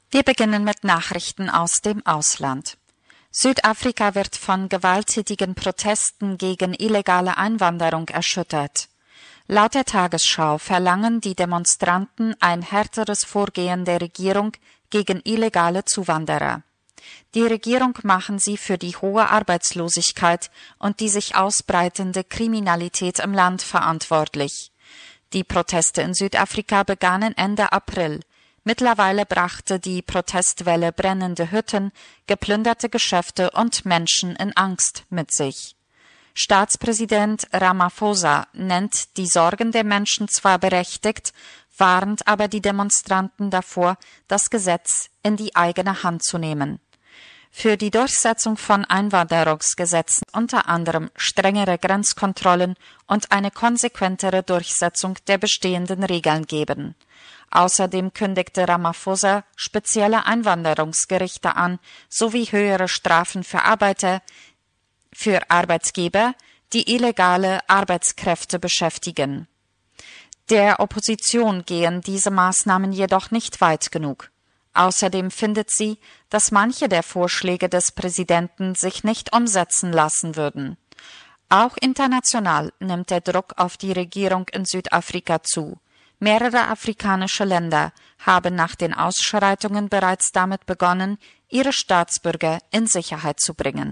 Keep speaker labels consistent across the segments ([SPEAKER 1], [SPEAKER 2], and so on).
[SPEAKER 1] Wir beginnen mit Nachrichten aus dem Ausland. Südafrika wird von gewalttätigen Protesten gegen illegale Einwanderung erschüttert. Laut der Tagesschau verlangen die Demonstranten ein härteres Vorgehen der Regierung gegen illegale Zuwanderer. Die Regierung machen sie für die hohe Arbeitslosigkeit und die sich ausbreitende Kriminalität im Land verantwortlich. Die Proteste in Südafrika begannen Ende April. Mittlerweile brachte die Protestwelle brennende Hütten, geplünderte Geschäfte und Menschen in Angst mit sich. Staatspräsident Ramaphosa nennt die Sorgen der Menschen zwar berechtigt, warnt aber die Demonstranten davor, das Gesetz in die eigene Hand zu nehmen. Für die Durchsetzung von Einwanderungsgesetzen unter anderem strengere Grenzkontrollen und eine konsequentere Durchsetzung der bestehenden Regeln geben. Außerdem kündigte Ramaphosa spezielle Einwanderungsgerichte an, sowie höhere Strafen für Arbeitgeber, die illegale Arbeitskräfte beschäftigen. Der Opposition gehen diese Maßnahmen jedoch nicht weit genug. Außerdem findet sie, dass manche der Vorschläge des Präsidenten sich nicht umsetzen lassen würden. Auch international nimmt der Druck auf die Regierung in Südafrika zu. Mehrere afrikanische Länder haben nach den Ausschreitungen bereits damit begonnen, ihre Staatsbürger in Sicherheit zu bringen.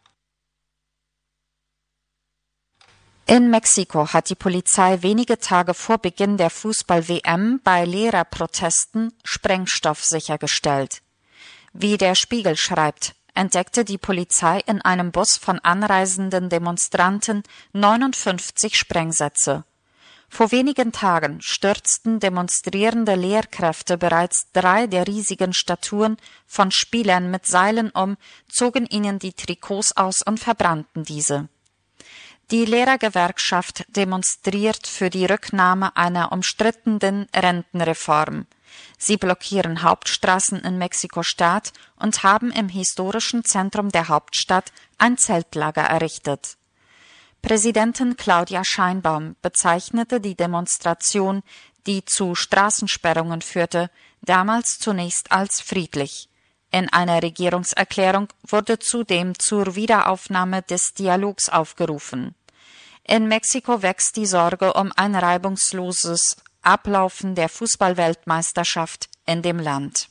[SPEAKER 1] In Mexiko hat die Polizei wenige Tage vor Beginn der Fußball-WM bei Lehrerprotesten Sprengstoff sichergestellt. Wie der Spiegel schreibt, entdeckte die Polizei in einem Bus von anreisenden Demonstranten 59 Sprengsätze. Vor wenigen Tagen stürzten demonstrierende Lehrkräfte bereits 3 der riesigen Statuen von Spielern mit Seilen um, zogen ihnen die Trikots aus und verbrannten diese. Die Lehrergewerkschaft demonstriert für die Rücknahme einer umstrittenen Rentenreform. Sie blockieren Hauptstraßen in Mexiko-Stadt und haben im historischen Zentrum der Hauptstadt ein Zeltlager errichtet. Präsidentin Claudia Sheinbaum bezeichnete die Demonstration, die zu Straßensperrungen führte, damals zunächst als friedlich. In einer Regierungserklärung wurde zudem zur Wiederaufnahme des Dialogs aufgerufen. In Mexiko wächst die Sorge um ein reibungsloses Ablaufen der Fußballweltmeisterschaft in dem Land.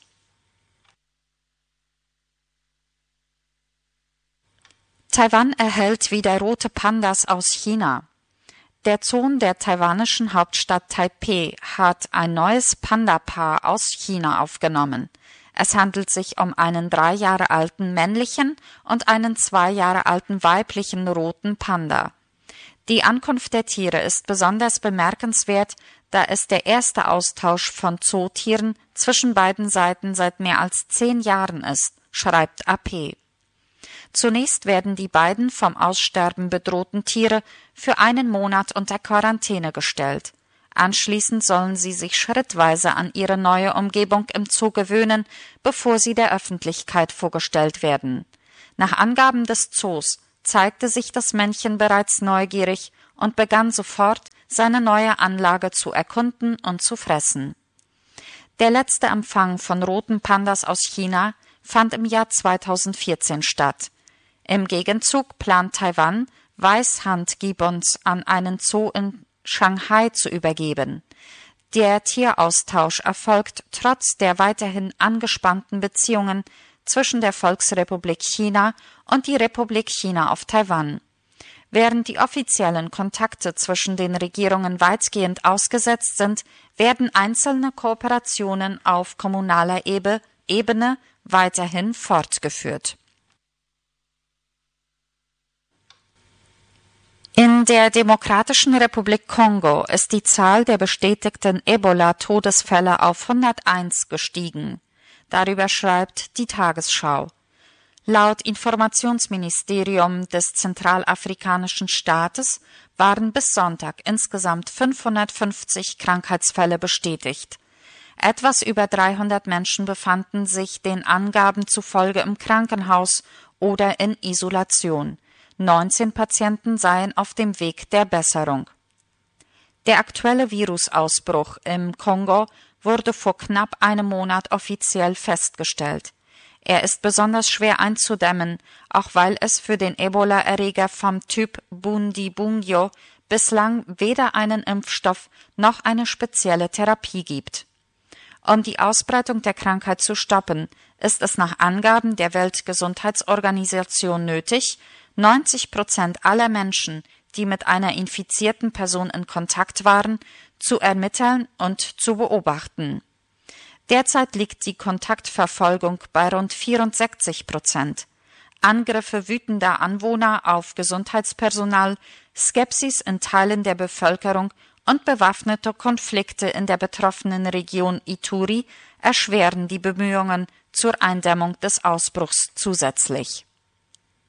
[SPEAKER 1] Taiwan erhält wieder rote Pandas aus China. Der Zoo der taiwanischen Hauptstadt Taipeh hat ein neues Panda-Paar aus China aufgenommen. Es handelt sich um einen 3 Jahre alten männlichen und einen 2 Jahre alten weiblichen roten Panda. Die Ankunft der Tiere ist besonders bemerkenswert, da es der erste Austausch von Zootieren zwischen beiden Seiten seit mehr als 10 Jahren ist, schreibt AP. Zunächst werden die beiden vom Aussterben bedrohten Tiere für 1 Monat unter Quarantäne gestellt. Anschließend sollen sie sich schrittweise an ihre neue Umgebung im Zoo gewöhnen, bevor sie der Öffentlichkeit vorgestellt werden. Nach Angaben des Zoos zeigte sich das Männchen bereits neugierig und begann sofort, seine neue Anlage zu erkunden und zu fressen. Der letzte Empfang von roten Pandas aus China fand im Jahr 2014 statt. Im Gegenzug plant Taiwan, Weißhand-Gibbons an einen Zoo in Shanghai zu übergeben. Der Tieraustausch erfolgt trotz der weiterhin angespannten Beziehungen zwischen der Volksrepublik China und die Republik China auf Taiwan. Während die offiziellen Kontakte zwischen den Regierungen weitgehend ausgesetzt sind, werden einzelne Kooperationen auf kommunaler Ebene weiterhin fortgeführt. In der Demokratischen Republik Kongo ist die Zahl der bestätigten Ebola-Todesfälle auf 101 gestiegen. Darüber schreibt die Tagesschau. Laut Informationsministerium des zentralafrikanischen Staates waren bis Sonntag insgesamt 550 Krankheitsfälle bestätigt. Etwas über 300 Menschen befanden sich den Angaben zufolge im Krankenhaus oder in Isolation. 19 Patienten seien auf dem Weg der Besserung. Der aktuelle Virusausbruch im Kongo wurde vor knapp einem Monat offiziell festgestellt. Er ist besonders schwer einzudämmen, auch weil es für den Ebola-Erreger vom Typ Bundibugyo bislang weder einen Impfstoff noch eine spezielle Therapie gibt. Um die Ausbreitung der Krankheit zu stoppen, ist es nach Angaben der Weltgesundheitsorganisation nötig, 90% aller Menschen, die mit einer infizierten Person in Kontakt waren, zu ermitteln und zu beobachten. Derzeit liegt die Kontaktverfolgung bei rund 64%. Angriffe wütender Anwohner auf Gesundheitspersonal, Skepsis in Teilen der Bevölkerung und bewaffnete Konflikte in der betroffenen Region Ituri erschweren die Bemühungen zur Eindämmung des Ausbruchs zusätzlich.